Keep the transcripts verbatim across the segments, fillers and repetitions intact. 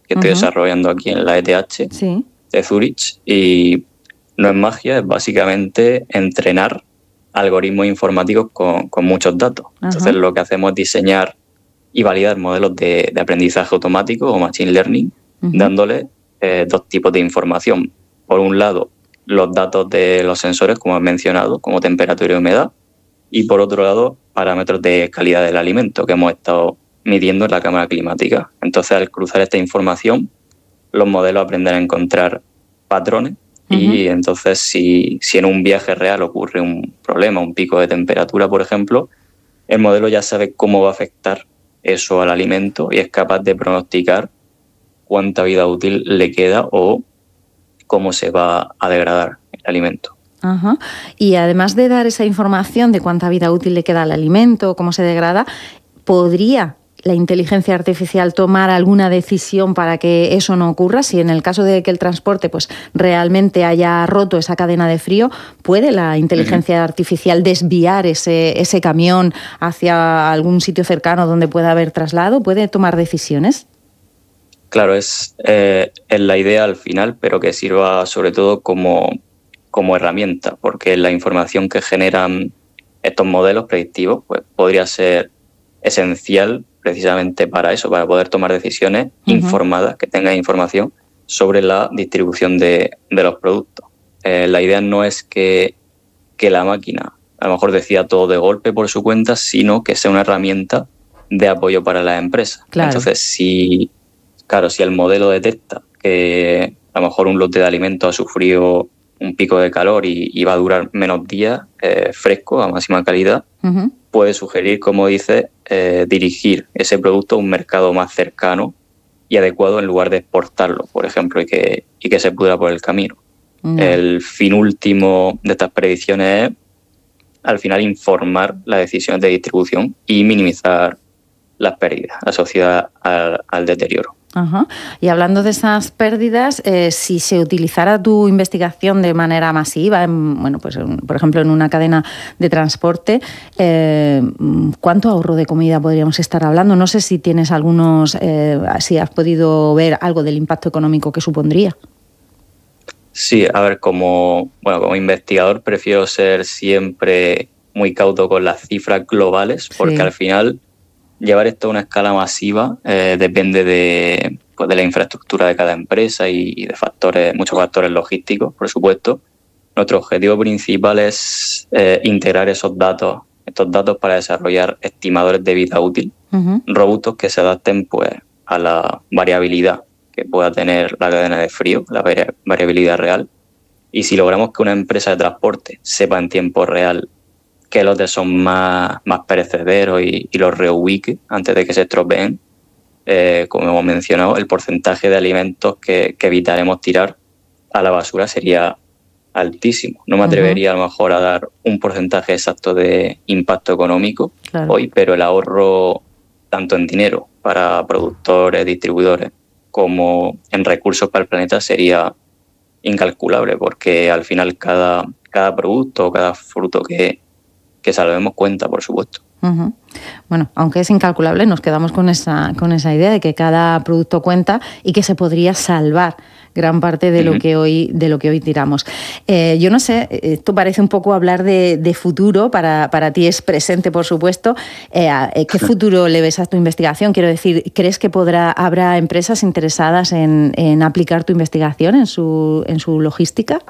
que estoy uh-huh. desarrollando aquí en la E T H sí. de Zurich, y no es magia, es básicamente entrenar algoritmos informáticos con, con muchos datos. Uh-huh. Entonces lo que hacemos es diseñar y validar modelos de, de aprendizaje automático o machine learning, uh-huh. dándole eh, dos tipos de información. Por un lado, los datos de los sensores, como he mencionado, como temperatura y humedad, y por otro lado, parámetros de calidad del alimento que hemos estado midiendo en la cámara climática. Entonces, al cruzar esta información, los modelos aprenden a encontrar patrones uh-huh. y entonces si, si en un viaje real ocurre un problema, un pico de temperatura, por ejemplo, el modelo ya sabe cómo va a afectar eso al alimento y es capaz de pronosticar cuánta vida útil le queda o cómo se va a degradar el alimento. Ajá. Y además de dar esa información de cuánta vida útil le queda al alimento, cómo se degrada, ¿podría la inteligencia artificial tomar alguna decisión para que eso no ocurra? Si en el caso de que el transporte pues, realmente haya roto esa cadena de frío, ¿puede la inteligencia uh-huh. artificial desviar ese, ese camión hacia algún sitio cercano donde pueda haber traslado? ¿Puede tomar decisiones? Claro, es, eh, es la idea al final, pero que sirva sobre todo como... como herramienta, porque la información que generan estos modelos predictivos pues, podría ser esencial precisamente para eso, para poder tomar decisiones uh-huh. informadas, que tengan información sobre la distribución de, de los productos. Eh, la idea no es que, que la máquina a lo mejor decida todo de golpe por su cuenta, sino que sea una herramienta de apoyo para las empresas. Claro. Entonces, si, claro, si el modelo detecta que a lo mejor un lote de alimentos ha sufrido un pico de calor y, y va a durar menos días eh, fresco, a máxima calidad, uh-huh. puede sugerir, como dice, eh, dirigir ese producto a un mercado más cercano y adecuado en lugar de exportarlo, por ejemplo, y que, y que se pudra por el camino. Uh-huh. El fin último de estas predicciones es, al final, informar las decisiones de distribución y minimizar las pérdidas asociadas al, al deterioro. Ajá. Y hablando de esas pérdidas, eh, si se utilizara tu investigación de manera masiva, en, bueno, pues en, por ejemplo en una cadena de transporte, eh, ¿cuánto ahorro de comida podríamos estar hablando? No sé si tienes algunos, eh, si has podido ver algo del impacto económico que supondría. Sí, a ver, como, bueno, como investigador prefiero ser siempre muy cauto con las cifras globales, porque sí. al final llevar esto a una escala masiva eh, depende de, pues, de la infraestructura de cada empresa y, y de factores, muchos factores logísticos, por supuesto. Nuestro objetivo principal es eh, integrar esos datos, estos datos para desarrollar estimadores de vida útil uh-huh. robustos que se adapten pues, a la variabilidad que pueda tener la cadena de frío, la vari- variabilidad real. Y si logramos que una empresa de transporte sepa en tiempo real qué lotes son más, más perecederos y, y los reubique antes de que se estropeen, eh, como hemos mencionado, el porcentaje de alimentos que, que evitaremos tirar a la basura sería altísimo. No me atrevería uh-huh. a lo mejor a dar un porcentaje exacto de impacto económico claro. hoy, pero el ahorro tanto en dinero para productores, distribuidores, como en recursos para el planeta sería incalculable, porque al final cada, cada producto, cada fruto que que salvemos cuenta, por supuesto. Uh-huh. Bueno, aunque es incalculable, nos quedamos con esa, con esa idea de que cada producto cuenta y que se podría salvar gran parte de, uh-huh. lo, que hoy, de lo que hoy tiramos. Eh, yo no sé, esto parece un poco hablar de, de futuro, para, para ti es presente, por supuesto. Eh, ¿Qué futuro le ves a tu investigación? Quiero decir, ¿crees que podrá, habrá empresas interesadas en, en aplicar tu investigación en su, en su logística?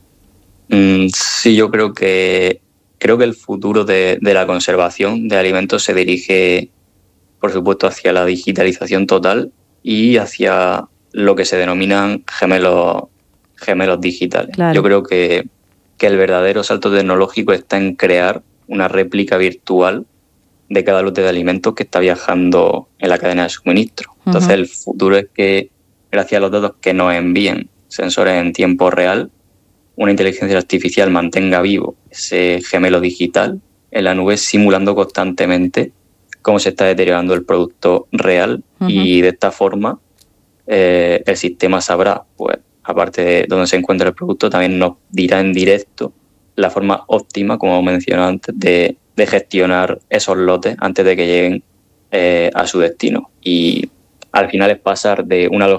Mm, sí, yo creo que Creo que el futuro de, de la conservación de alimentos se dirige, por supuesto, hacia la digitalización total y hacia lo que se denominan gemelos, gemelos digitales. Claro. Yo creo que, que el verdadero salto tecnológico está en crear una réplica virtual de cada lote de alimentos que está viajando en la cadena de suministro. Entonces, uh-huh. el futuro es que, gracias a los datos que nos envíen sensores en tiempo real, una inteligencia artificial mantenga vivo ese gemelo digital en la nube, simulando constantemente cómo se está deteriorando el producto real uh-huh. y de esta forma eh, el sistema sabrá, pues aparte de dónde se encuentra el producto, también nos dirá en directo la forma óptima, como mencioné antes, de, de gestionar esos lotes antes de que lleguen eh, a su destino. Y al final es pasar de una